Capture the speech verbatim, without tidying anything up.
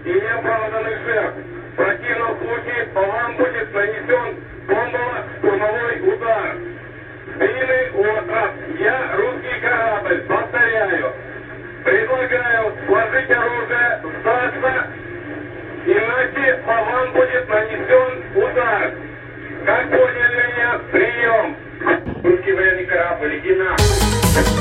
и неоправданных жертв. В противном случае по вам будет нанесен бомбово-штурмовой удар. Длинный остров. Я русский корабль. Повторяю. Предлагаю сложить оружие, сдаться, иначе по вам будет нанесен удар. Как поняли меня? Прием. Русский военный корабль, иди нахуй.